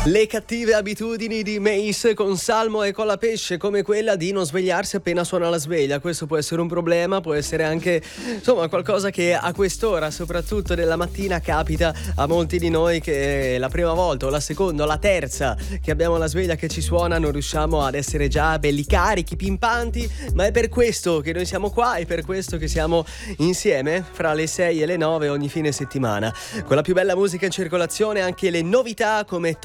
Le cattive abitudini di Mace con Salmo e con la pesce, come quella di non svegliarsi appena suona la sveglia. Questo può essere un problema, può essere anche insomma qualcosa che a quest'ora, soprattutto della mattina, capita a molti di noi, che la prima volta o la seconda o la terza che abbiamo la sveglia che ci suona non riusciamo ad essere già belli carichi, pimpanti, ma è per questo che noi siamo qua, è per questo che siamo insieme fra le 6 e le 9 ogni fine settimana, con la più bella musica in circolazione, anche le novità come